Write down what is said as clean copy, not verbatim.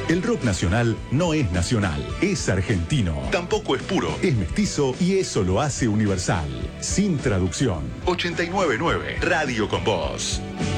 El rock nacional no es nacional, es argentino. Tampoco es puro, es mestizo y eso lo hace universal. Sin traducción. 899 Radio con Voz.